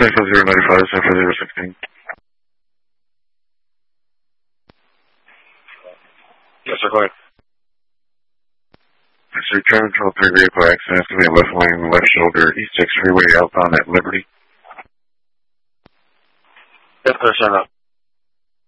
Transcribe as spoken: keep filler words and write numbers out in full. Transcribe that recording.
San Francisco ninety-five, San Francisco sixteen. Yes, sir, go ahead. Sir, traffic control three vehicle accident. It's going to be a left lane, left shoulder, East six freeway outbound at Liberty. Yes, sir, send up.